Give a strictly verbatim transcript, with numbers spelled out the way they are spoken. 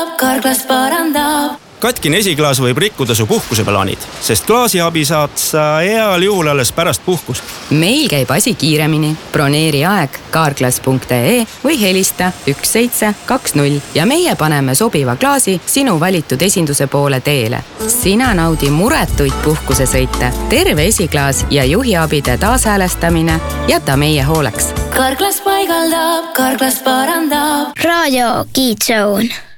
Carglass parandab. Katkine esiklaas võib rikkuda su puhkuseplaanid, sest klaasiabi saad sa heal juhul alles pärast puhkust. Meil käib asi kiiremini. Broneeri aeg carglass punkt ee või helista üks seitse kaks null ja meie paneme sobiva klaasi sinu valitud esinduse poole teele. Sina naudi muretuid puhkusesõite. Terve esiklaas ja juhiabide taashäälestamine jäta meie hooleks. Carglass paigaldab, Carglass parandab. Raadio Kids Zone.